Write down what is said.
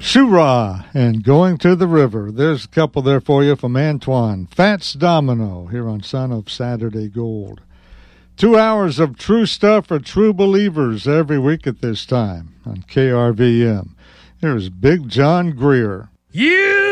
Shura and Going to the River. There's a couple there for you from Antoine. Fats Domino here on Son of Saturday Gold. 2 hours of true stuff for true believers every week at this time on KRVM. Here's Big John Greer. You